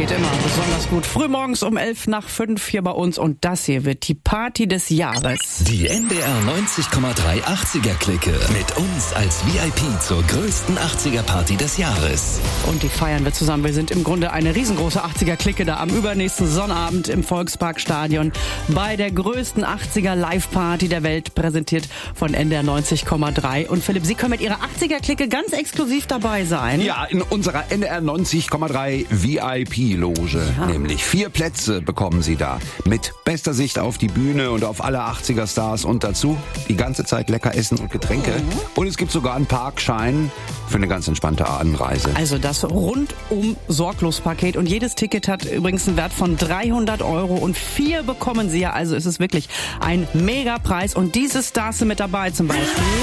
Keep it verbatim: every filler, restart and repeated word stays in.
Sorglos-Paket immer besonders gut. Frühmorgens um elf nach fünf hier bei uns und das hier wird die Party des Jahres. Die N D R neunzig Komma drei achtziger-Clique mit uns als V I P zur größten achtziger-Party des Jahres. Und die feiern wir zusammen. Wir sind im Grunde eine riesengroße achtziger-Clique da am übernächsten Sonnabend im Volksparkstadion bei der größten achtziger-Live-Party der Welt, präsentiert von N D R neunzig Komma drei. Und Philipp, Sie können mit Ihrer achtziger-Clique ganz exklusiv dabei sein. Ja, in unserer N D R neunzig Komma drei V I P-Loge. Ja. Nämlich vier Plätze bekommen Sie da. Mit bester Sicht auf die Bühne und auf alle achtziger-Stars und dazu die ganze Zeit lecker Essen und Getränke. Mhm. Und es gibt sogar einen Parkschein für eine ganz entspannte Anreise. Also das rundum Sorglos-Paket. Und jedes Ticket hat übrigens einen Wert von dreihundert Euro. Und vier bekommen Sie ja. Also ist es wirklich ein Megapreis. Und diese Stars sind mit dabei zum Beispiel.